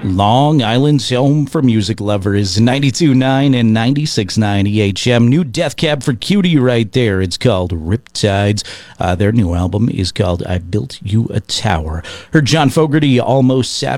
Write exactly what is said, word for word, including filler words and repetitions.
Long Island's home for music lovers, ninety-two point nine and ninety-six point nine E H M. New Death Cab for Cutie right there. It's called Riptides. Uh, their new album is called I Built You a Tower. Heard John Fogerty, Almost Saturday.